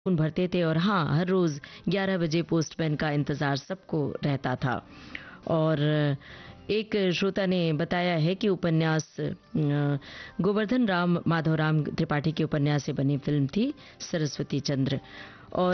खून भरते थे और हाँ, हर रोज़ 11 बजे पोस्टमैन का इंतज़ार सबको रहता था। और एक श्रोता ने बताया है कि उपन्यास गोवर्धन राम माधवराम त्रिपाठी के उपन्यास से बनी फिल्म थी सरस्वती चंद्र। और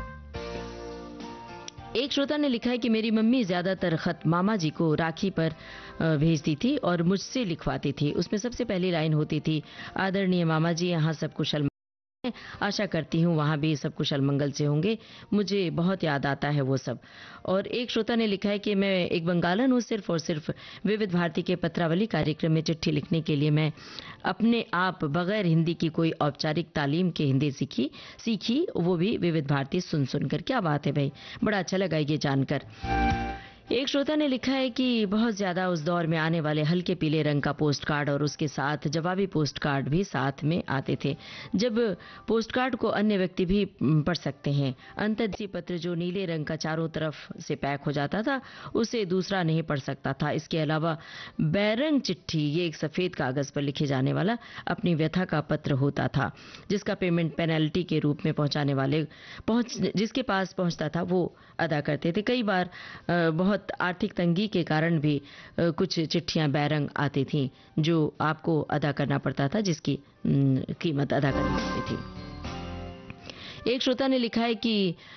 एक श्रोता ने लिखा है कि मेरी मम्मी ज्यादातर खत मामा जी को राखी पर भेजती थी और मुझसे लिखवाती थी। उसमें सबसे पहली लाइन होती थी, आदरणीय मामा जी, यहाँ सब कुशल मंगल है। आशा करती हूँ वहाँ भी सब कुशल मंगल से होंगे। मुझे बहुत याद आता है वो सब। और एक श्रोता ने लिखा है कि मैं एक बंगालन हूँ, सिर्फ और सिर्फ विविध भारती के पत्रावली कार्यक्रम में चिट्ठी लिखने के लिए मैं अपने आप बगैर हिंदी की कोई औपचारिक तालीम के हिंदी सीखी, वो भी विविध भारती सुन सुनकर। क्या बात है भाई, बड़ा अच्छा लगा ये जानकर। एक श्रोता ने लिखा है कि बहुत ज्यादा उस दौर में आने वाले हल्के पीले रंग का पोस्ट कार्ड और उसके साथ जवाबी पोस्ट कार्ड भी साथ में आते थे। जब पोस्ट कार्ड को अन्य व्यक्ति भी पढ़ सकते हैं। अंतर्देशीय पत्र जो नीले रंग का चारों तरफ से पैक हो जाता था, उसे दूसरा नहीं पढ़ सकता था। इसके अलावा बैरंग चिट्ठी, ये एक सफेद कागज पर लिखे जाने वाला अपनी व्यथा का पत्र होता था, जिसका पेमेंट पेनल्टी के रूप में जिसके पास पहुंचता था वो अदा करते थे। कई बार बहुत आर्थिक तंगी के कारण भी कुछ चिट्ठियां बैरंग आती थीं, जो आपको अदा करना पड़ता था, जिसकी कीमत अदा करनी पड़ती थी। एक श्रोता ने लिखा है कि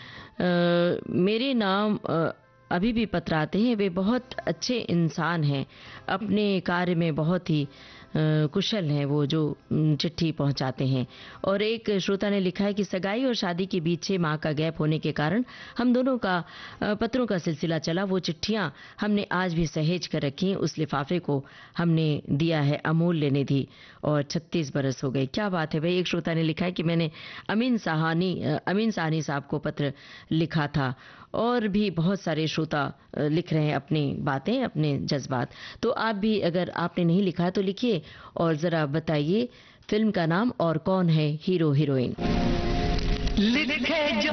मेरे नाम अभी भी पत्र आते हैं। वे बहुत अच्छे इंसान हैं, अपने कार्य में बहुत ही कुशल हैं वो, जो चिट्ठी पहुंचाते हैं। और एक श्रोता ने लिखा है कि सगाई और शादी के बीच 6 माह का गैप होने के कारण हम दोनों का पत्रों का सिलसिला चला। वो चिट्ठियां हमने आज भी सहेज कर रखी। उस लिफाफे को हमने दिया है अमूल्य निधि, और 36 बरस हो गए। क्या बात है भाई। एक श्रोता ने लिखा है कि मैंने अमीन साहनी साहब को पत्र लिखा था। और भी बहुत सारे श्रोता लिख रहे हैं अपनी बातें, अपने जज्बात। तो आप भी, अगर आपने नहीं लिखा है तो लिखिए और जरा बताइए फिल्म का नाम और कौन है हीरो हीरोइन। लिखे जो